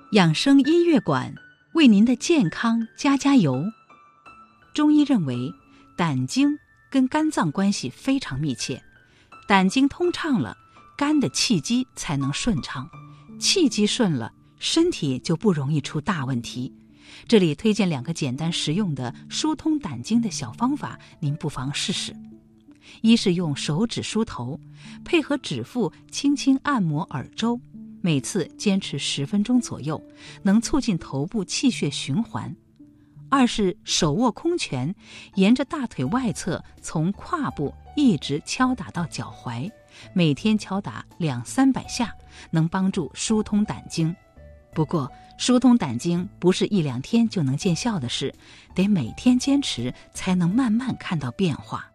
养生音乐馆为您的健康加加油。中医认为，胆经跟肝脏关系非常密切，胆经通畅了，肝的气机才能顺畅，气机顺了，身体就不容易出大问题。这里推荐2个简单实用的疏通胆经的小方法，您不妨试试。一是用手指梳头，配合指腹轻轻按摩耳周，每次坚持10分钟左右，能促进头部气血循环。2是手握空拳，沿着大腿外侧从胯部一直敲打到脚踝，每天敲打200-300下，能帮助疏通胆经。不过疏通胆经不是1-2天就能见效的事，得每天坚持才能慢慢看到变化。